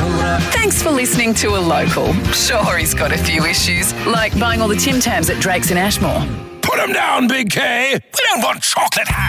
Thanks for listening to a local. Sure, he's got a few issues, like buying all the Tim Tams at Drake's in Ashmore. Put him down, Big K. We don't want chocolate hands.